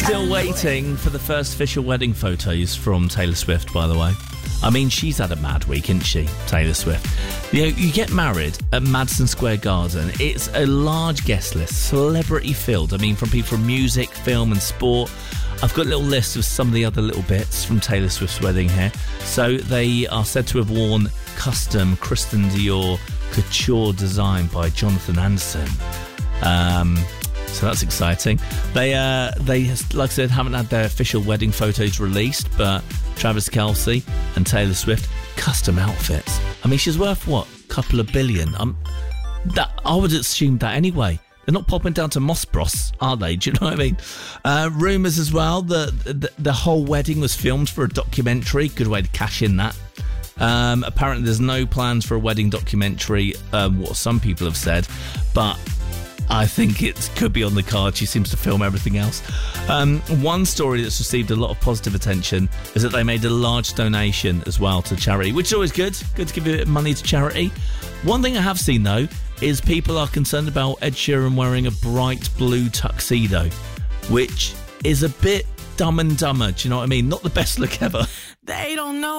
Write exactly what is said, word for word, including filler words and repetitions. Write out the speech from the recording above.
Still waiting for the first official wedding photos from Taylor Swift, by the way. I mean, she's had a mad week, isn't she, Taylor Swift? You know, you get married at Madison Square Garden. It's a large guest list, celebrity-filled. I mean, from people from music, film and sport. I've got a little list of some of the other little bits from Taylor Swift's wedding here. So they are said to have worn custom Christian Dior couture design by Jonathan Anderson. Um... So that's exciting. They, uh, they, like I said, haven't had their official wedding photos released, but Travis Kelce and Taylor Swift, custom outfits. I mean, she's worth, what, a couple of billion? Um, that I would assume that anyway. They're not popping down to Moss Bros, are they? Do you know what I mean? Uh, rumours as well that the, the whole wedding was filmed for a documentary. Good way to cash in that. Um, apparently there's no plans for a wedding documentary, um, what some people have said, but I think it could be on the card. She seems to film everything else. Um, one story that's received a lot of positive attention is that they made a large donation as well to charity, which is always good. Good to give a bit of money to charity. One thing I have seen, though, is people are concerned about Ed Sheeran wearing a bright blue tuxedo, which is a bit Dumb and Dumber. Do you know what I mean? Not the best look ever. They don't know.